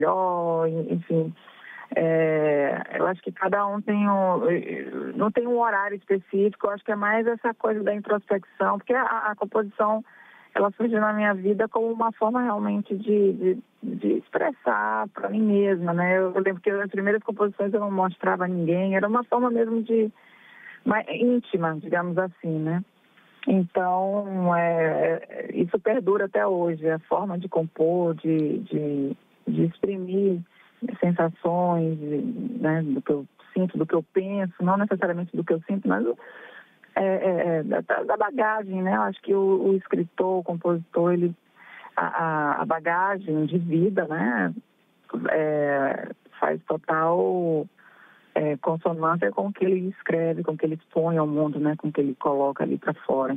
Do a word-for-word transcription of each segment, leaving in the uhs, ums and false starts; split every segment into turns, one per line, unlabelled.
melhor, enfim. É, eu acho que cada um tem um, não tem um horário específico, eu acho que é mais essa coisa da introspecção, porque a, a composição, ela surgiu na minha vida como uma forma realmente de, de, de expressar para mim mesma, né? Eu, eu lembro que as primeiras composições eu não mostrava a ninguém, era uma forma mesmo de, mais íntima, digamos assim, né? Então, é, isso perdura até hoje, a forma de compor, de, de, de exprimir sensações, né, do que eu sinto, do que eu penso, não necessariamente do que eu sinto, mas é, é, da, da bagagem, né? Eu acho que o, o escritor, o compositor, ele, a, a bagagem de vida, né, é, faz total é, consonância com o que ele escreve, com o que ele expõe ao mundo, né, com o que ele coloca ali para fora.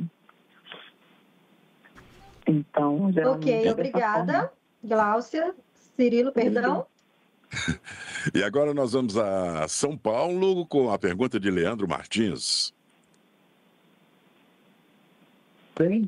Então, geralmente
Ok,
é
obrigada, Gláucia. Cirilo, perdão.
E agora nós vamos a São Paulo com a pergunta de Leandro Martins.
Bem?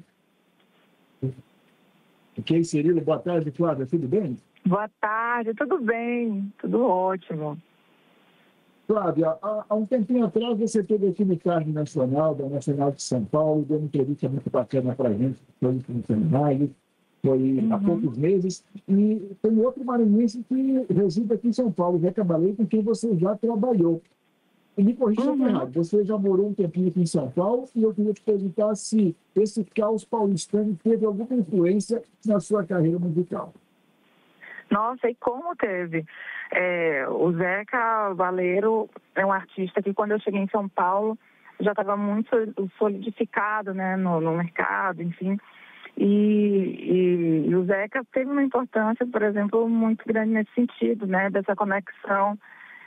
Ok, Cirilo, boa tarde, Flávia, tudo bem?
Boa tarde, tudo bem, tudo ótimo.
Flávia, há, há um tempinho atrás você teve aqui no Carne Nacional, da Nacional de São Paulo, deu uma entrevista muito bacana para a gente, foi em maio, foi uhum. há poucos meses, e tem outro maranhense que reside aqui em São Paulo, Zeca Baleiro, com quem você já trabalhou. E me corrija se eu estou errado, você já morou um tempinho aqui em São Paulo, e eu queria te perguntar se esse caos paulistano teve alguma influência na sua carreira musical.
Nossa, e como teve? É, o Zeca Baleiro é um artista que, quando eu cheguei em São Paulo, já estava muito solidificado, né, no, no mercado, enfim. E, e, e o Zeca teve uma importância, por exemplo, muito grande nesse sentido, né, dessa conexão.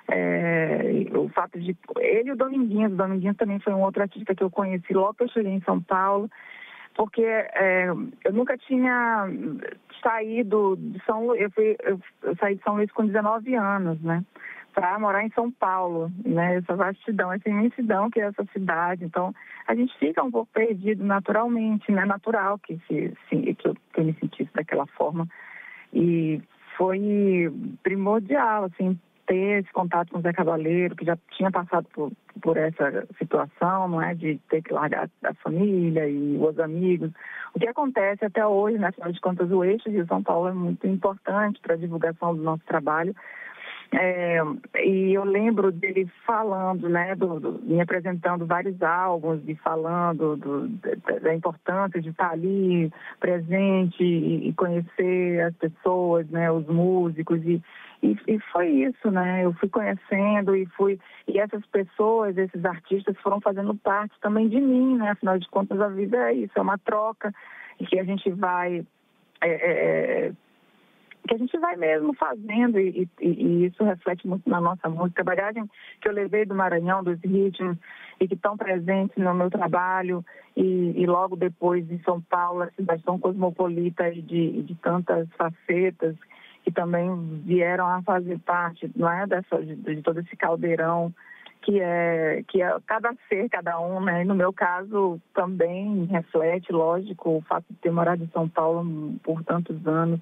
É, o fato de... Ele e o Dominguinhos, o Dominguinhos também foi um outro artista que eu conheci logo que eu cheguei em São Paulo, porque é, eu nunca tinha saído de São Luís, eu, fui, eu, eu saí de São Luís com dezenove anos, né, para morar em São Paulo, né, essa vastidão, essa imensidão que é essa cidade. Então, a gente fica um pouco perdido naturalmente, né, natural que, se, se, que, eu, que eu me sentisse daquela forma. E foi primordial, assim, ter esse contato com o Zeca Baleiro, que já tinha passado por, por essa situação, não é, de ter que largar a família e os amigos. O que acontece até hoje, né, afinal de contas, o eixo de São Paulo é muito importante para a divulgação do nosso trabalho. É, e eu lembro dele falando, né, do, do, me apresentando vários álbuns e falando do, da, da importância de estar ali presente e, e conhecer as pessoas, né, os músicos, e, e, e foi isso, né, eu fui conhecendo e fui, e essas pessoas, esses artistas foram fazendo parte também de mim, né, afinal de contas a vida é isso, é uma troca, e que a gente vai... É, é, que a gente vai mesmo fazendo e, e, e isso reflete muito na nossa música. A bagagem que eu levei do Maranhão, dos ritmos, e que estão presentes no meu trabalho, e, e logo depois em São Paulo, a cidade tão cosmopolita e de, de tantas facetas, que também vieram a fazer parte, não é, dessa, de, de todo esse caldeirão que é, que é cada ser, cada um, né? E no meu caso também reflete, lógico, o fato de ter morado em São Paulo por tantos anos.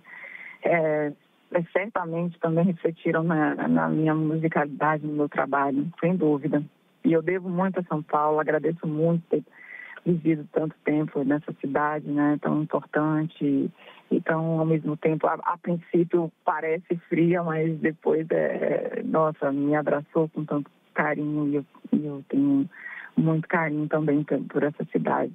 É, certamente também refletiram na, na minha musicalidade, no meu trabalho, sem dúvida. E eu devo muito a São Paulo, agradeço muito ter vivido tanto tempo nessa cidade, né, tão importante. Então, ao mesmo tempo, a, a princípio parece fria, mas depois, é, nossa, me abraçou com tanto carinho, e eu, eu tenho muito carinho também por, por essa cidade.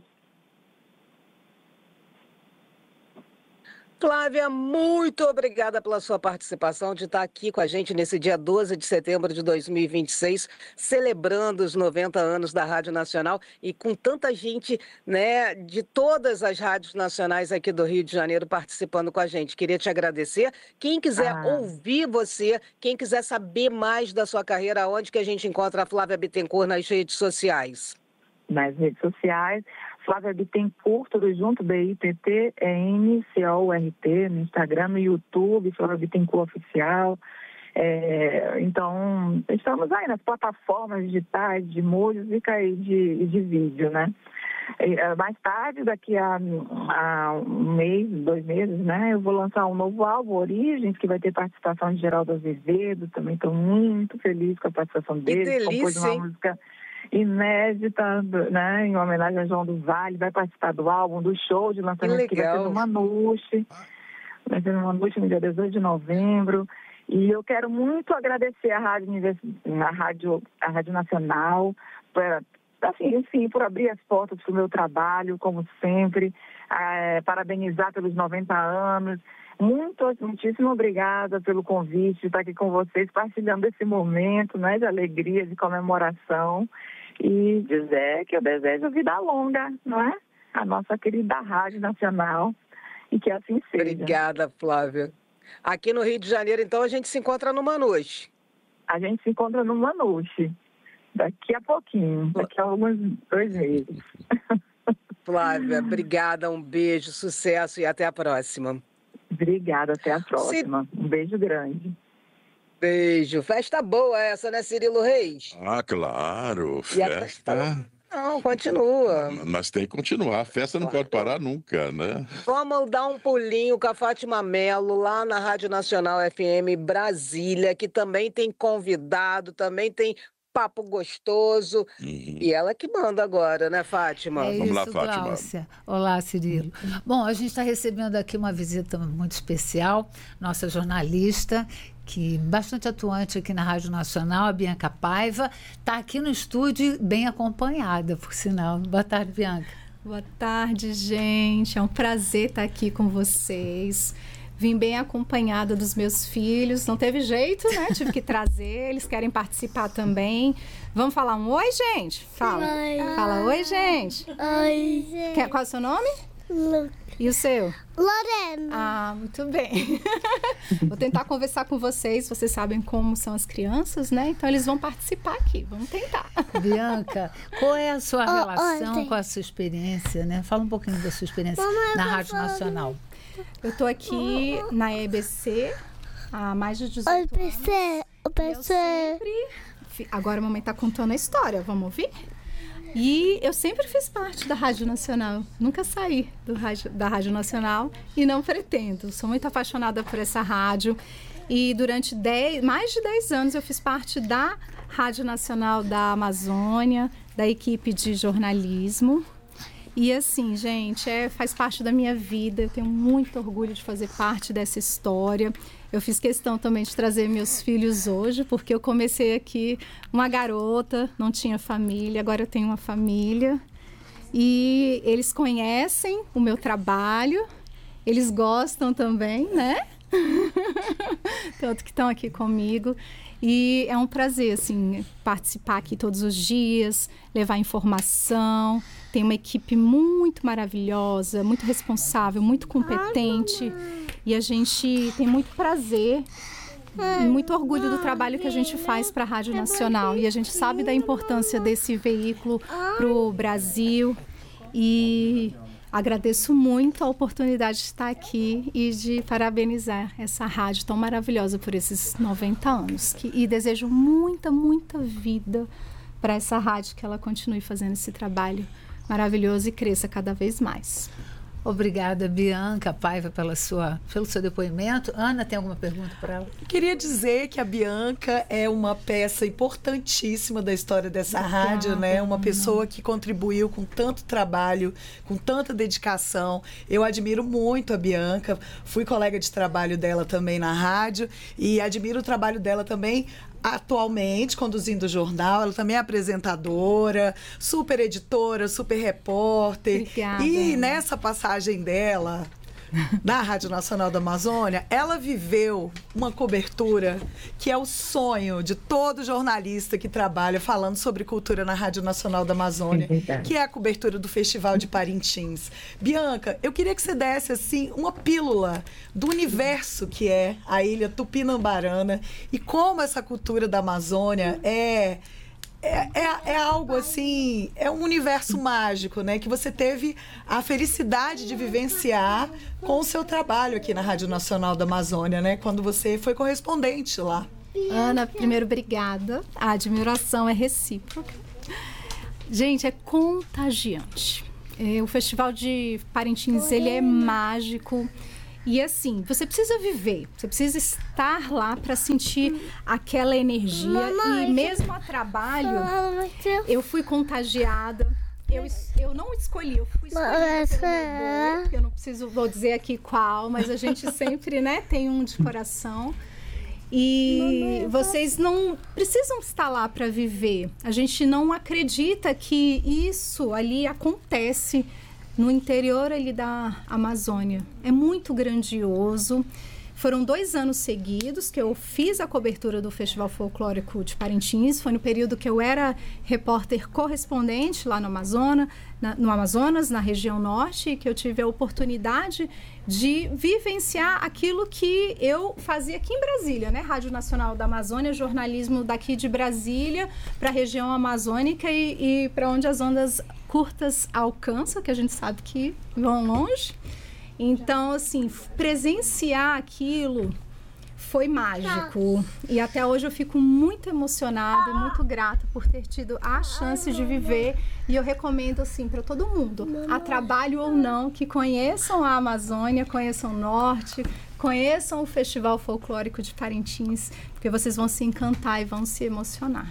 Flávia, muito obrigada pela sua participação, de estar aqui com a gente nesse dia doze de setembro de dois mil e vinte e seis, celebrando os noventa anos da Rádio Nacional e com tanta gente, né, de todas as rádios nacionais aqui do Rio de Janeiro participando com a gente. Queria te agradecer. Quem quiser ah. ouvir você, quem quiser saber mais da sua carreira, onde que a gente encontra a Flávia Bittencourt nas redes sociais?
Nas redes sociais, Flávia Bittencourt, tudo junto, B I T T E N C O U R T, no Instagram, no YouTube, Flávia Bittencourt Oficial. É, então, estamos aí nas plataformas digitais de música e de, de vídeo, né? E, mais tarde, daqui a, a um mês, dois meses, né, eu vou lançar um novo álbum, Origens, que vai ter participação de Geraldo Azevedo. Também estou muito feliz com a participação dele.
Que delícia,
compôs uma
hein?
música inédita, né, em homenagem a João do Vale. Vai participar do álbum, do show de lançamento que, que vai ser no Manouche. Vai ser no Manouche no dia dezoito de novembro. E eu quero muito agradecer a Rádio, a Rádio, a Rádio Nacional, para, assim, enfim, por abrir as portas para o meu trabalho, como sempre, é, parabenizar pelos noventa anos. Muito, muitíssimo obrigada pelo convite de estar aqui com vocês, partilhando esse momento, né, de alegria, de comemoração, e dizer que eu desejo vida longa, não é? A nossa querida Rádio Nacional, e que assim seja.
Obrigada, Flávia. Aqui no Rio de Janeiro, então, a gente se encontra no Manouche.
A gente se encontra no Manouche, daqui a pouquinho, daqui a alguns dois meses.
Flávia, obrigada, um beijo, sucesso e até a próxima.
Obrigada, até a próxima. Um beijo grande.
Beijo. Festa boa essa, né, Cirilo Reis?
Ah, claro.
E a
Festa.
festa... Não, continua.
Mas tem que continuar. A festa não pode parar nunca, né?
Vamos dar um pulinho com a Fátima Mello, lá na Rádio Nacional F M Brasília, que também tem convidado, também tem papo gostoso. Uhum. E ela que manda agora, né, Fátima?
É
Vamos
isso,
lá, Fátima.
Gláucia. Olá, Cirilo. Bom, a gente está recebendo aqui uma visita muito especial, nossa jornalista, que bastante atuante aqui na Rádio Nacional, a Bianca Paiva, está aqui no estúdio bem acompanhada, por sinal. Boa tarde, Bianca.
Boa tarde, gente. É um prazer estar aqui com vocês. Vim bem acompanhada dos meus filhos. Não teve jeito, né? Tive que trazer. Eles querem participar também. Vamos falar um oi, gente? Fala.
Oi.
Fala oi, gente.
Oi, gente.
Quer, qual é o seu nome?
Lu.
E o seu?
Lorena.
Ah, muito bem. Vou tentar conversar com vocês. Vocês sabem como são as crianças, né? Então, eles vão participar aqui. Vamos tentar.
Bianca, qual é a sua
Oh,
relação
ontem.
com a sua experiência, né? Fala um pouquinho da sua experiência
Mamãe,
na
eu
Rádio
falo.
Nacional.
Eu estou aqui na E B C há mais de dezoito
Oi,
anos.
P C. O
E eu
P C.
sempre... Agora a mamãe está contando a história. Vamos ouvir? E eu sempre fiz parte da Rádio Nacional. Nunca saí do rádio, da Rádio Nacional e não pretendo. Sou muito apaixonada por essa rádio. E durante dez, mais de dez anos eu fiz parte da Rádio Nacional da Amazônia, da equipe de jornalismo. E assim, gente, é, faz parte da minha vida. Eu tenho muito orgulho de fazer parte dessa história. Eu fiz questão também de trazer meus filhos hoje, porque eu comecei aqui uma garota, não tinha família, agora eu tenho uma família. E eles conhecem o meu trabalho, eles gostam também, né? Tanto que estão aqui comigo. E é um prazer, assim, participar aqui todos os dias, levar informação. Tem uma equipe muito maravilhosa, muito responsável, muito competente. E a gente tem muito prazer e muito orgulho do trabalho que a gente faz para a Rádio Nacional. E a gente sabe da importância desse veículo para o Brasil. E agradeço muito a oportunidade de estar aqui e de parabenizar essa rádio tão maravilhosa por esses noventa anos. Que, e desejo muita, muita vida para essa rádio, que ela continue fazendo esse trabalho maravilhoso e cresça cada vez mais.
Obrigada, Bianca Paiva, pela sua, pelo seu depoimento. Ana, tem alguma pergunta para ela?
Queria dizer que a Bianca é uma peça importantíssima da história dessa
Obrigada,
rádio, né? Uma
Ana.
pessoa que contribuiu com tanto trabalho, com tanta dedicação. Eu admiro muito a Bianca, fui colega de trabalho dela também na rádio e admiro o trabalho dela também atualmente, conduzindo o jornal. Ela também é apresentadora, super editora, super repórter.
Obrigada.
E nessa passagem dela na Rádio Nacional da Amazônia, ela viveu uma cobertura que é o sonho de todo jornalista que trabalha falando sobre cultura na Rádio Nacional da Amazônia, que é a cobertura do Festival de Parintins. Bianca, eu queria que você desse assim uma pílula do universo que é a ilha Tupinambarana e como essa cultura da Amazônia é É, é, é algo assim, é um universo mágico, né? Que você teve a felicidade de vivenciar com o seu trabalho aqui na Rádio Nacional da Amazônia, né? Quando você foi correspondente lá.
Ana, primeiro, obrigada. A admiração é recíproca. Gente, é contagiante. É, o Festival de Parintins, ele é mágico. E assim, você precisa viver, você precisa estar lá para sentir aquela energia.
Mamãe,
e mesmo a trabalho, eu fui contagiada. Eu, eu não escolhi, eu fui escolhida pelo meu boi, que eu não preciso, vou dizer aqui qual, mas a gente sempre, né, tem um de coração. E vocês não precisam estar lá para viver. A gente não acredita que isso ali acontece no interior ali da Amazônia. É muito grandioso. Foram dois anos seguidos que eu fiz a cobertura do Festival Folclórico de Parintins. Foi no período que eu era repórter correspondente lá no Amazonas, na, no Amazonas, na região norte, que eu tive a oportunidade de vivenciar aquilo que eu fazia aqui em Brasília, né? Rádio Nacional da Amazônia, jornalismo daqui de Brasília para a região amazônica e, e para onde as ondas curtas alcançam, que a gente sabe que vão longe. Então, assim, presenciar aquilo foi mágico. E até hoje eu fico muito emocionada e muito grata por ter tido a chance de viver. E eu recomendo, assim, para todo mundo, a trabalho ou não, que conheçam a Amazônia, conheçam o Norte, conheçam o Festival Folclórico de Parintins, porque vocês vão se encantar e vão se emocionar.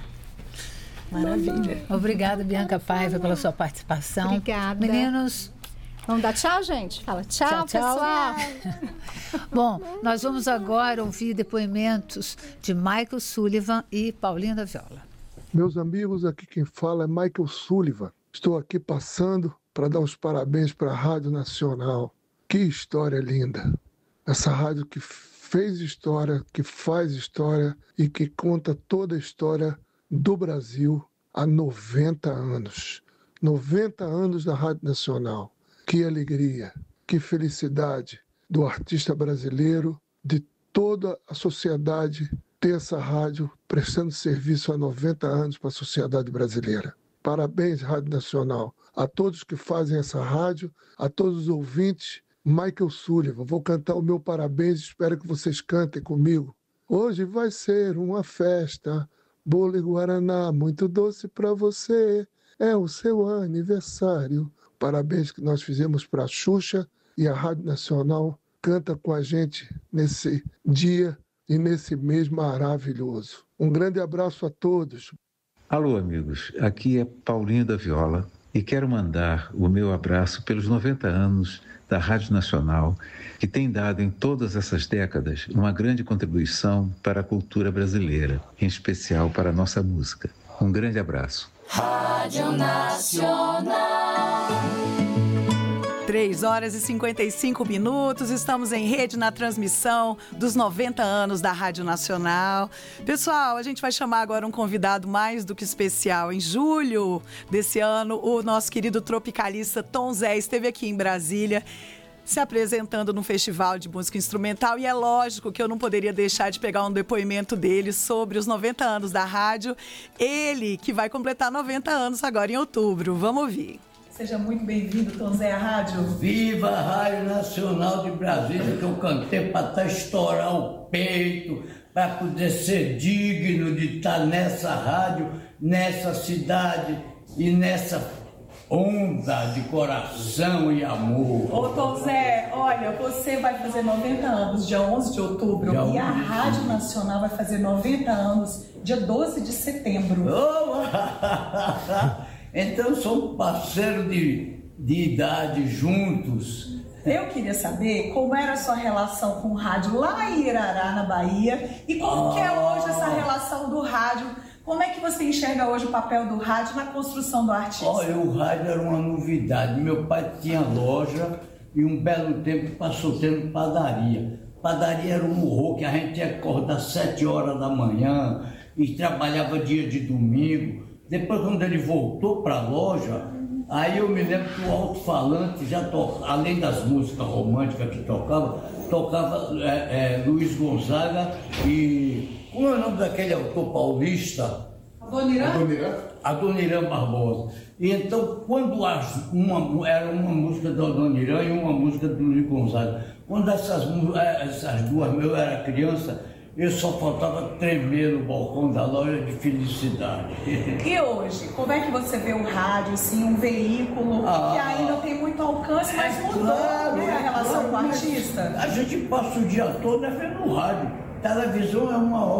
Maravilha.
Obrigada, Bianca Paiva, pela sua participação.
Obrigada.
Meninos,
vamos dar tchau, gente? Fala tchau,
Tchau, tchau.
pessoal.
bom, nós vamos agora ouvir depoimentos de Michael Sullivan e Paulinho da Viola.
Meus amigos, aqui quem fala é Michael Sullivan. Estou aqui passando para dar os parabéns para a Rádio Nacional. Que história linda! Essa rádio que fez história, que faz história e que conta toda a história do Brasil há noventa anos. noventa anos da Rádio Nacional. Que alegria, que felicidade do artista brasileiro, de toda a sociedade ter essa rádio prestando serviço há noventa anos para a sociedade brasileira. Parabéns, Rádio Nacional, a todos que fazem essa rádio, a todos os ouvintes. Michael Sullivan, vou cantar o meu parabéns, espero que vocês cantem comigo. Hoje vai ser uma festa, bolo e guaraná, muito doce para você, é o seu aniversário. Parabéns que nós fizemos para a Xuxa e a Rádio Nacional canta com a gente nesse dia e nesse mês maravilhoso. Um grande abraço a todos.
Alô, amigos. Aqui é Paulinho da Viola e quero mandar o meu abraço pelos noventa anos da Rádio Nacional, que tem dado em todas essas décadas uma grande contribuição para a cultura brasileira, em especial para a nossa música. Um grande abraço.
Rádio Nacional.
três horas e cinquenta e cinco minutos, estamos em rede na transmissão dos noventa anos da Rádio Nacional. Pessoal, a gente vai chamar agora um convidado mais do que especial. Em julho desse ano, o nosso querido tropicalista Tom Zé esteve aqui em Brasília, se apresentando no Festival de Música Instrumental, e é lógico que eu não poderia deixar de pegar um depoimento dele sobre os noventa anos da rádio. Ele que vai completar noventa anos agora em outubro. Vamos ouvir. Seja muito bem-vindo, Tom Zé, à rádio.
Viva a Rádio Nacional de Brasília, que eu cantei para até estourar o peito, para poder ser digno de estar nessa rádio, nessa cidade e nessa onda de coração e amor.
Ô, Tom Zé, olha, você vai fazer noventa anos dia onze de outubro dia e a Rádio Nacional vai fazer noventa anos dia doze de setembro.
Oh, então somos parceiros de, de idade juntos.
Eu queria saber como era a sua relação com o rádio lá em Irará, na Bahia, e como ah. que é hoje essa relação do rádio. Como é que você enxerga hoje o papel do rádio na construção do artista?
Olha, o rádio era uma novidade. Meu pai tinha loja e um belo tempo passou tendo padaria. Padaria era um horror, que a gente tinha que acordar às sete horas da manhã e trabalhava dia de domingo. Depois, quando ele voltou para a loja, aí eu me lembro que o alto-falante já tocava, além das músicas românticas que tocava, tocava é, é, Luiz Gonzaga e... Como é o nome daquele autor paulista?
Adoniran?
Adoniran Barbosa. E então, quando as, uma, era uma música do Adoniran e uma música do Luiz Gonzaga, quando essas, essas duas, eu era criança, eu só faltava tremer no balcão da loja de felicidade.
E hoje, como é que você vê o rádio, assim, um veículo
Ah,
que ainda tem muito alcance, mas
é
mudou,
claro,
né, a
é
relação
claro,
com o
mas
artista?
A gente passa o dia todo né, vendo rádio. Televisão é uma